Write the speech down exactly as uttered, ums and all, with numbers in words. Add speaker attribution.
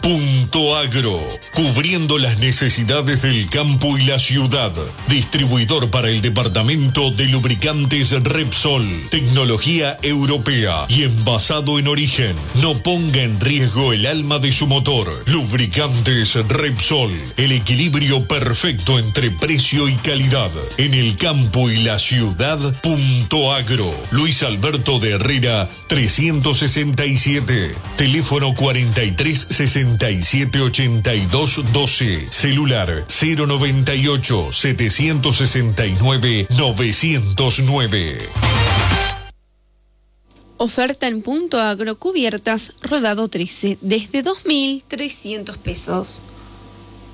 Speaker 1: Punto Agro, cubriendo las necesidades del campo y la ciudad. Distribuidor para el departamento de lubricantes Repsol, tecnología europea y envasado en origen. No ponga en riesgo el alma de su motor. Lubricantes Repsol, el equilibrio perfecto entre precio y calidad. En el campo y la ciudad, Punto Agro. Luis Alberto de Herrera, trescientos sesenta y siete. Teléfono cuarenta y tres sesenta y siete ochenta y dos doce. Celular cero noventa y ocho setecientos sesenta y nueve novecientos nueve.
Speaker 2: Oferta en Punto Agro, cubiertas rodado trece, desde dos mil trescientos pesos.